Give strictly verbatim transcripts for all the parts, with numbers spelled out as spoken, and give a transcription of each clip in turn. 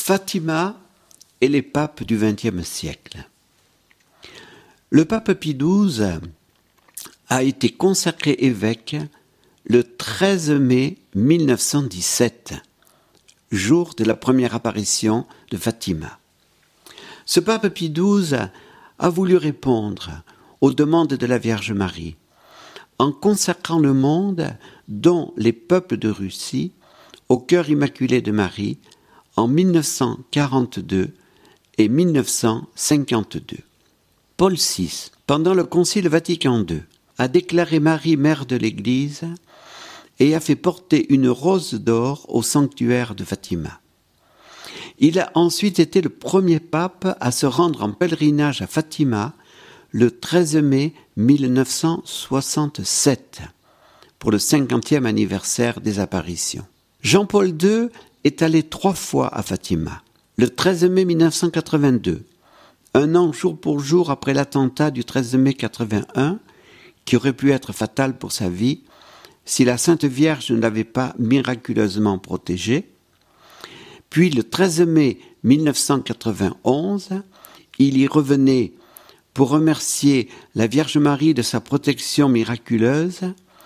Fatima et les papes du vingtième siècle. Le pape Pie douze a été consacré évêque le treize mai mille neuf cent dix-sept, jour de la première apparition de Fatima. Ce pape Pie douze a voulu répondre aux demandes de la Vierge Marie en consacrant le monde, dont les peuples de Russie, au cœur immaculé de Marie en mille neuf cent quarante-deux et mille neuf cent cinquante-deux. Paul six, pendant le Concile Vatican deux, a déclaré Marie mère de l'Église et a fait porter une rose d'or au sanctuaire de Fatima. Il a ensuite été le premier pape à se rendre en pèlerinage à Fatima le treize mai mille neuf cent soixante-sept pour le cinquantième anniversaire des apparitions. Jean-Paul deux est allé trois fois à Fatima. Le treize mai mille neuf cent quatre-vingt-deux, un an jour pour jour après l'attentat du treize mai quatre-vingt-un, qui aurait pu être fatal pour sa vie si la Sainte Vierge ne l'avait pas miraculeusement protégé. Puis le treize mai mille neuf cent quatre-vingt-onze, il y revenait pour remercier la Vierge Marie de sa protection miraculeuse.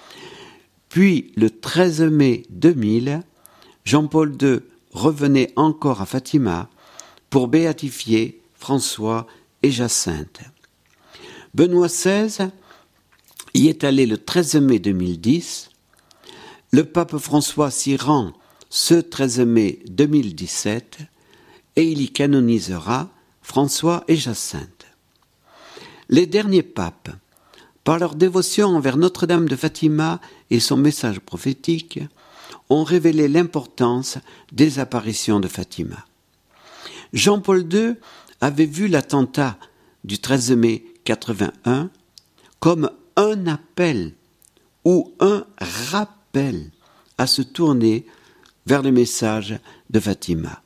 Puis le treize mai deux mille, Jean-Paul deux revenait encore à Fatima pour béatifier François et Jacinthe. Benoît seize y est allé le treize mai deux mille dix. Le pape François s'y rend ce treize mai deux mille dix-sept et il y canonisera François et Jacinthe. Les derniers papes, par leur dévotion envers Notre-Dame de Fatima et son message prophétique, ont révélé l'importance des apparitions de Fatima. Jean-Paul deux avait vu l'attentat du treize mai quatre-vingt-un comme un appel ou un rappel à se tourner vers le message de Fatima.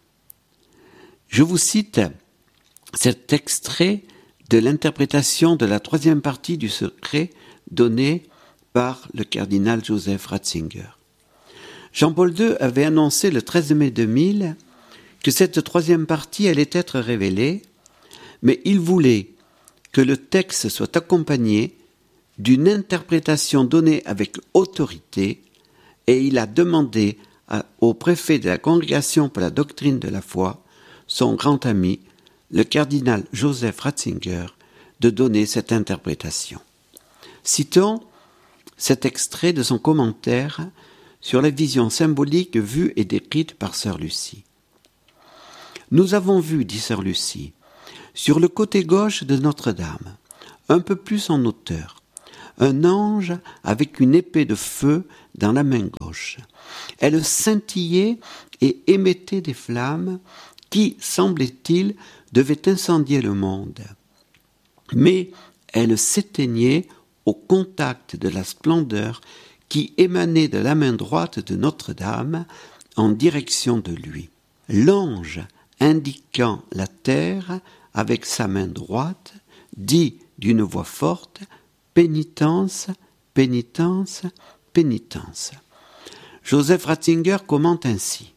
Je vous cite cet extrait de l'interprétation de la troisième partie du secret donnée par le cardinal Joseph Ratzinger. Jean-Paul deux avait annoncé le treize mai deux mille que cette troisième partie allait être révélée, mais il voulait que le texte soit accompagné d'une interprétation donnée avec autorité et il a demandé à, au préfet de la Congrégation pour la doctrine de la foi, son grand ami, le cardinal Joseph Ratzinger, de donner cette interprétation. Citons cet extrait de son commentaire sur la vision symbolique vue et décrite par sœur Lucie. Nous avons vu, dit sœur Lucie, sur le côté gauche de Notre-Dame, un peu plus en hauteur, un ange avec une épée de feu dans la main gauche. Elle scintillait et émettait des flammes qui, semblait-il, devaient incendier le monde. Mais elle s'éteignait au contact de la splendeur qui émanait de la main droite de Notre-Dame en direction de lui. L'ange, indiquant la terre avec sa main droite, dit d'une voix forte « Pénitence, pénitence, pénitence ». Joseph Ratzinger commente ainsi.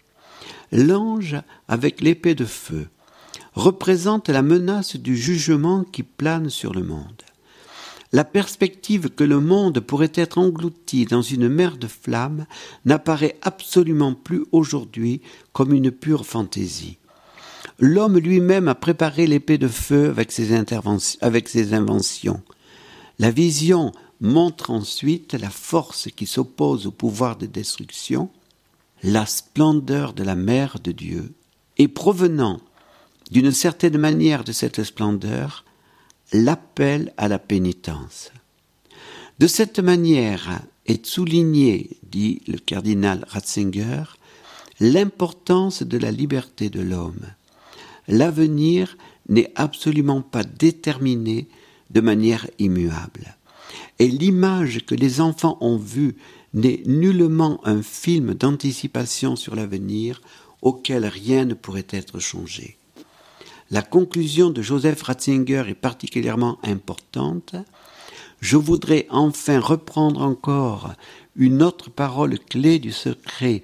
L'ange avec l'épée de feu représente la menace du jugement qui plane sur le monde. La perspective que le monde pourrait être englouti dans une mer de flammes n'apparaît absolument plus aujourd'hui comme une pure fantaisie. L'homme lui-même a préparé l'épée de feu avec ses, interventions, avec ses inventions. La vision montre ensuite la force qui s'oppose au pouvoir de destruction, la splendeur de la mer de Dieu, et provenant d'une certaine manière de cette splendeur, l'appel à la pénitence. De cette manière est souligné, dit le cardinal Ratzinger, l'importance de la liberté de l'homme. L'avenir n'est absolument pas déterminé de manière immuable. Et l'image que les enfants ont vue n'est nullement un film d'anticipation sur l'avenir auquel rien ne pourrait être changé. La conclusion de Joseph Ratzinger est particulièrement importante. Je voudrais enfin reprendre encore une autre parole clé du secret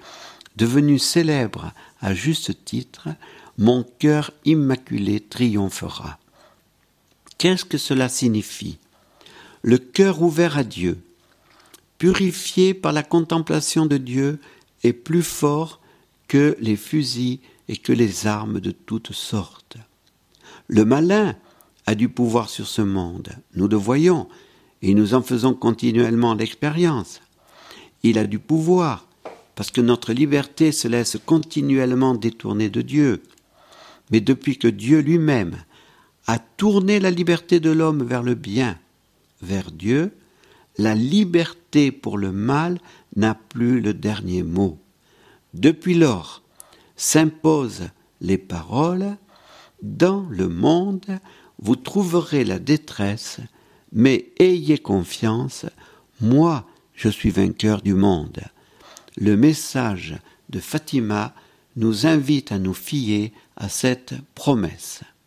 devenu célèbre à juste titre, mon cœur immaculé triomphera. Qu'est-ce que cela signifie? Le cœur ouvert à Dieu, purifié par la contemplation de Dieu, est plus fort que les fusils et que les armes de toutes sortes. Le malin a du pouvoir sur ce monde, nous le voyons, et nous en faisons continuellement l'expérience. Il a du pouvoir, parce que notre liberté se laisse continuellement détourner de Dieu. Mais depuis que Dieu lui-même a tourné la liberté de l'homme vers le bien, vers Dieu, la liberté pour le mal n'a plus le dernier mot. Depuis lors, s'imposent les paroles « Dans le monde, vous trouverez la détresse, mais ayez confiance, moi je suis vainqueur du monde. » Le message de Fatima nous invite à nous fier à cette promesse.